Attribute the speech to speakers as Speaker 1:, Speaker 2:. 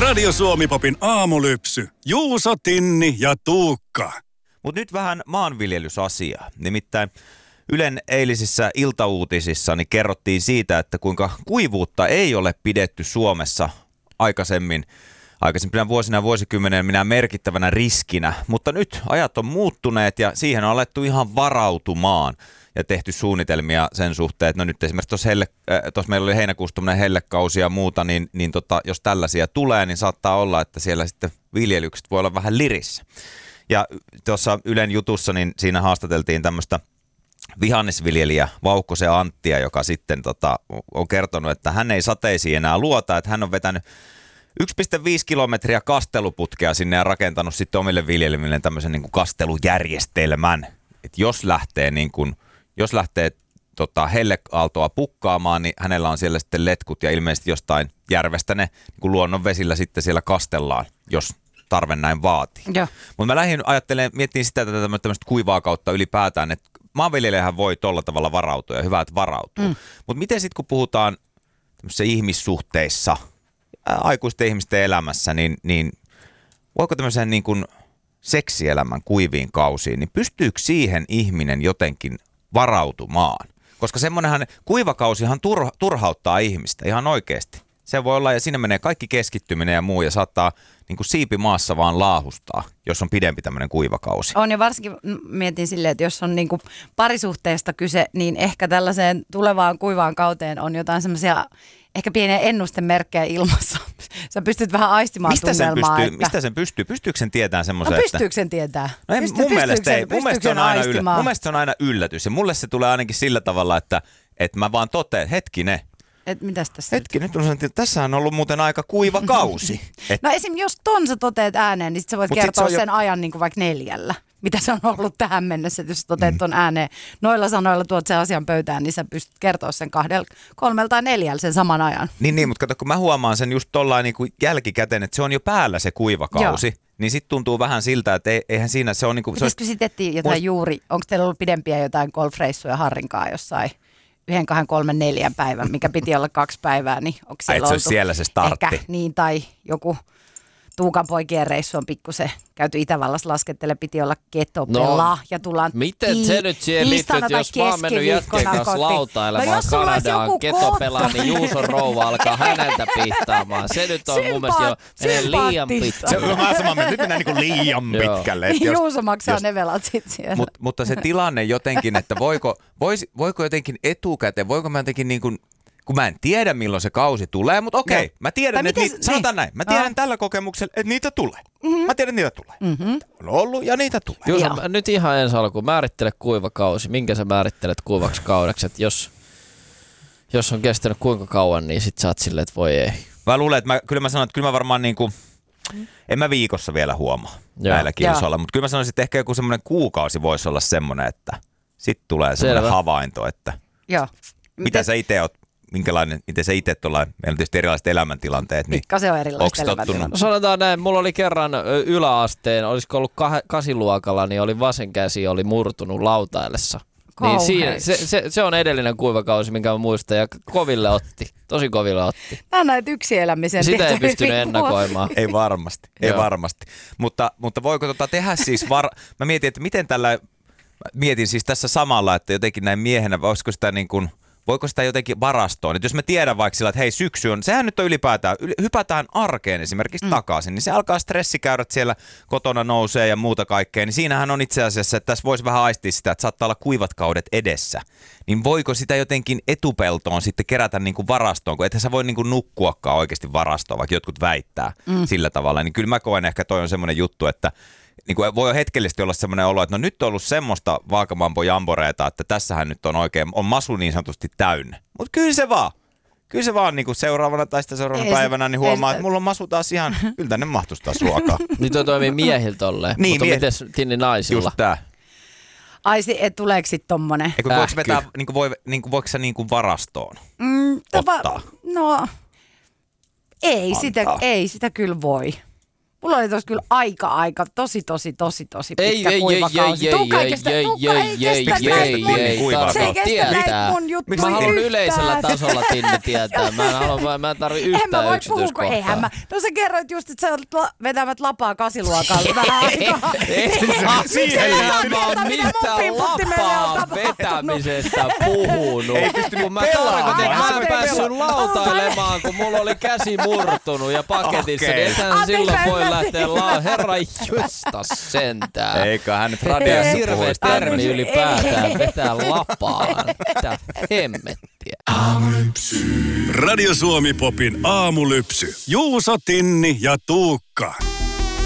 Speaker 1: Radio Suomi-popin aamulypsy. Juuso, Tinni ja Tuukka.
Speaker 2: Mutta nyt vähän maanviljelysasiaa. Nimittäin Ylen eilisissä iltauutisissa niin kerrottiin siitä, että kuinka kuivuutta ei ole pidetty Suomessa aikaisempina vuosina ja vuosikymmenenä minä merkittävänä riskinä. Mutta nyt ajat on muuttuneet ja siihen on alettu ihan varautumaan ja tehty suunnitelmia sen suhteen, että no nyt esimerkiksi tuossa meillä oli heinäkuussa tämmöinen hellekausi ja muuta, niin jos tällaisia tulee, niin saattaa olla, että siellä sitten viljelykset voi olla vähän lirissä. Ja tuossa Ylen jutussa, niin siinä haastateltiin tämmöistä vihannesviljelijä Vaukkosen Anttia, joka sitten on kertonut, että hän ei sateisiin enää luota, että hän on vetänyt 1,5 kilometriä kasteluputkea sinne ja rakentanut sitten omille viljelmille tämmöisen niin kuin kastelujärjestelmän. Että jos lähtee helleaaltoa pukkaamaan, niin hänellä on siellä sitten letkut ja ilmeisesti jostain järvestä ne niin luonnonvesillä sitten siellä kastellaan, jos tarve näin vaatii. Mutta mä lähdin miettimään sitä tämmöistä kuivaa kautta ylipäätään, että maanviljelijähän voi tolla tavalla varautua ja hyvä, että varautuu. Mutta miten sitten kun puhutaan tämmöisissä ihmissuhteissa, aikuisten ihmisten elämässä, niin voiko tämmöisen niin kuin seksielämän kuiviin kausiin, niin pystyykö siihen ihminen jotenkin varautumaan? Koska semmoinenhan kuivakausihan turhauttaa ihmistä ihan oikeasti. Se voi olla, ja siinä menee kaikki keskittyminen ja muu, ja saattaa niin kuin siipimaassa vaan laahustaa, jos on pidempi tämmöinen kuivakausi.
Speaker 3: On, ja varsinkin mietin silleen, että jos on niin kuin parisuhteesta kyse, niin ehkä tällaiseen tulevaan kuivaan kauteen on jotain semmoisia ehkä pieniä ennustemerkkejä ilmassa. Sä pystyt vähän aistimaan tunnelmaa.
Speaker 2: Mistä sen pystyy? Pystyykö sen tietämään semmoisen?
Speaker 3: No pystyykö sen tietää?
Speaker 2: No mun mielestä se on aina yllätys. Ja mulle se tulee ainakin sillä tavalla, että mä vaan totean, hetkinen.
Speaker 3: Mitäs tässä?
Speaker 2: Nyt on sanottu, että tässä on ollut muuten aika kuiva kausi.
Speaker 3: No esim. Jos ton sä toteat ääneen, niin sit sä voit kertoa sen ajan niin kuin vaikka 4. Mitä se on ollut tähän mennessä, että jos toteat ton ääneen noilla sanoilla tuot sen asian pöytään, niin sä pystyt kertoa sen 2, 3 tai 4 sen saman ajan. Niin, mutta
Speaker 2: kato, kun mä huomaan sen just tollain niin kuin jälkikäteen, että se on jo päällä se kuiva kausi. Joo. Niin sit tuntuu vähän siltä, että eihän siinä se on niin kuin...
Speaker 3: Pitäisikö sit etsiä jotain onko teillä ollut pidempiä jotain golfreissuja Harrinkaan jossain 1, 2, 3, 4 päivän, mikä piti olla 2 päivää, niin onko siellä oltu
Speaker 2: siellä se startti.
Speaker 3: Ehkä niin, tai joku Tuukan poikien reissu on pikkusen käyty Itävallassa laskettele, piti olla ketopela ja tullaan
Speaker 4: miten se nyt siihen liittyy, että jos mä oon mennyt jätkien kanssa lautailemaan Kanadaan ketopelaan, niin Juuson rouva alkaa häneltä pihtaamaan. Se nyt on mun mielestä jo liian pitkä.
Speaker 2: Nyt mennään niin kuin liian pitkälle.
Speaker 3: Juuso maksaa ne velat sitten siellä.
Speaker 2: Mutta se tilanne jotenkin, että voiko jotenkin etukäteen, voiko mä jotenkin niin kuin, kun mä en tiedä milloin se kausi tulee, mutta okei, mä tiedän, että sanotaan näin, mä tiedän tällä kokemuksella, että niitä tulee. Mä tiedän, että niitä tulee. On ollut ja niitä tulee.
Speaker 4: Juuso, nyt ihan ensi alkuun, määrittele kuiva kausi. Minkä sä määrittelet kuivaksi kaudeksi, että jos on kestänyt kuinka kauan, niin sit sä oot silleen, että voi ei.
Speaker 2: Mä luulen, että kyllä mä varmaan niinku, en mä viikossa vielä huomaa näillä kilsoilla, mutta kyllä mä sanoisin, että ehkä joku semmoinen kuukausi voisi olla semmoinen, että sit tulee semmoinen havainto, että mitä sä itse oot. Miten sä itse meillä on tietysti erilaiset elämäntilanteet, niin
Speaker 3: se on erilaiset
Speaker 2: elämäntilanteet.
Speaker 4: No sanotaan näin, mulla oli kerran yläasteen, olisiko ollut 8. luokalla, niin oli vasen käsi oli murtunut lautaillessa. Niin se on edellinen kuivakausi, minkä mä muistan, ja tosi koville otti.
Speaker 3: Nämä on näitä yksin-elämisen.
Speaker 4: Sitä ei pystynyt ennakoimaan.
Speaker 2: Ei varmasti. Mutta voiko tehdä siis, mä mietin, että miten mietin siis tässä samalla, että jotenkin näin miehenä, olisiko sitä niin kuin, voiko sitä jotenkin varastoon? Että jos mä tiedän vaikka sillä, että hei syksy on, sehän nyt on ylipäätään, hypätään arkeen esimerkiksi takaisin, niin se alkaa stressikäyrät siellä kotona nousee ja muuta kaikkea, niin siinähän on itse asiassa, että tässä voisi vähän aistia sitä, että saattaa olla kuivat kaudet edessä. Niin voiko sitä jotenkin etupeltoon sitten kerätä niin kuin varastoon, kun ethän sä voi niin kuin nukkuakaan oikeasti varastoon, vaikka jotkut väittää sillä tavalla. Niin kyllä mä koen ehkä toi on semmoinen juttu, että niin kuin voi hetkellisesti olla semmoinen olo, että no nyt on ollut semmoista vaakamampojamboreita, että tässähän nyt on masu niin sanotusti täynnä. Mutta kyllä se vaan niin kuin seuraavana tai sitä seuraavana päivänä niin huomaa, että mulla on masu taas ihan, kyllä tänne mahtuisi taas ruokaa.
Speaker 4: Niin toi toimii miehillä tolleen,
Speaker 2: niin,
Speaker 4: mutta mites Tinni naisilla?
Speaker 2: Just tää.
Speaker 3: Tuleeko sitten tommonen?
Speaker 2: Voiko sä niin kuin varastoon ottaa?
Speaker 3: No, ei sitä kyllä voi. Mulla oli tossa kyllä aika tosi pitkä kuivakausi. Tuukka ei kestä mun juttuja.
Speaker 4: Mä haluan yleisellä tasolla Tinni tietää. Mä en tarvi yhtään yksityiskohtaa.
Speaker 3: Eihän mä. No sä kerroit just, että sä olet vetämät lapaa kasiluokalla vähän aikaa.
Speaker 4: Mä oon mistään lapaa vetämisestä puhunut. Kun mä tarkoitin, että mä en päässyt lautailemaan, kun mulla oli käsi murtunut ja paketissa, niin ethän silloin voi lähteä herra jostas sentään.
Speaker 2: Eiköhän nyt radiossa
Speaker 4: hirveä termi ylipäätään vetää lapaan. Mitä hemmettiä.
Speaker 1: Radio Suomi Popin aamulypsy. Juuso, Tinni ja Tuukka.